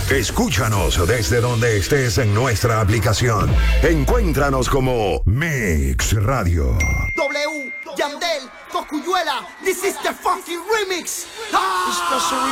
Escúchanos desde donde estés en nuestra aplicación. Encuéntranos como Mix Radio. W, Yandel, Cocuyuela, this is the fucking remix. Ah!